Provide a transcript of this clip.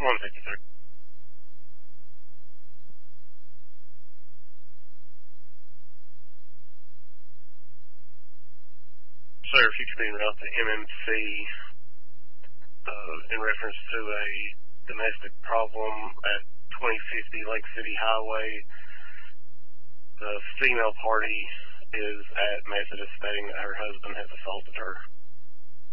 153. Sir, if you could be en route to MMC in reference to a domestic problem at 2050 Lake City Highway. The female party is at Methodist stating that her husband has assaulted her.